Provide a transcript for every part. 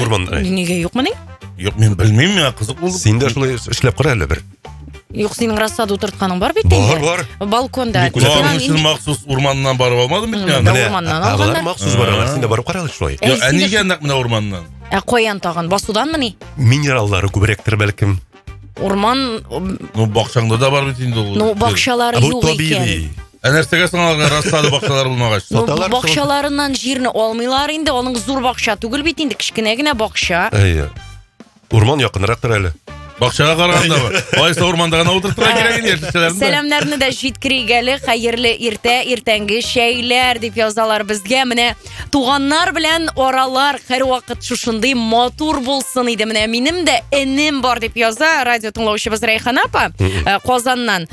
Урман. Неге юк міне? Yok мен білмеймін, мен қызық болды. Сен де шулай эшләп кара әле бер. Юк, сенің рассада отыртқаның бар бит? Бар. Балконда. Мен үшін махсус урманнан барып алмадым бит мен. Урманнан алғандар. Алар махсус баралар. Сен де барып кара шулай. Неге андак мына урманнан? Қоян тағын басудан міне? Минераллары күбрәктер бәлкем. Урман... Ну, бақшаңда да бар бит инде ул. Ну, бақшалары Бу юк екен. табигый. Нәрсеге саңалған рассады бақшалар булмагач. Ну, бақшаларынан жерні алмайлар инде, оның зур бақша түгел бит инде, кішкене генә бақша. Урман якынрактыр әле. Бақшаға қарағанда бар. Алайса урманда гына отырып тора керек инде. Сәламнәрне дә җиткерегәле, хәерле иртәнге шәйләр дип язалар безгә. Менә туганнар белән аралар һәрвакыт шушындый матур булсын иде. Менә минем дә энем бар дип яза радио тыңлаучыбыз Рәйхан апа Казаннан.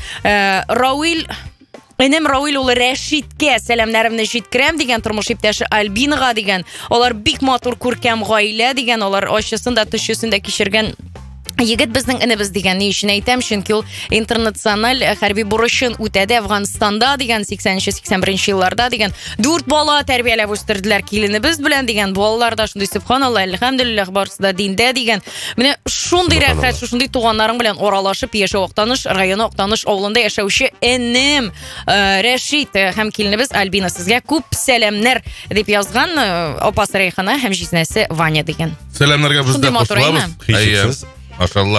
Энем Рауил улы Рәшиткә сәламнәремне җиткерәм дигән, тормыш иптәше Альбинага дигән. Алар бик матур күркәм гаилә дигән, алар ачысын да төшесен дә кичергән. Егет безнең инебез дигән, ни өчен әйтәм, чөнки ул интернациональ хәрби бурычын үтәде Әфганстанда дигән 80-81 елларда дигән 4 бала тәрбияләп үстерделәр киленебез белән дигән. Балалар да шундый субханалла, әлхәмдүлиллаһ, барысы да диндә дигән. Менә шундый рәхәт, шундый туганнарың белән аралашып яшәү, Актаныш районы Актаныш авылында яшәүче энем Рәшит һәм киленебез Альбина, сезгә күп сәламнәр дип язган апасы Рәйхана һәм җизнәсе Ваня дигән. Сәламнәргә без дә кушылабыз. Машалла.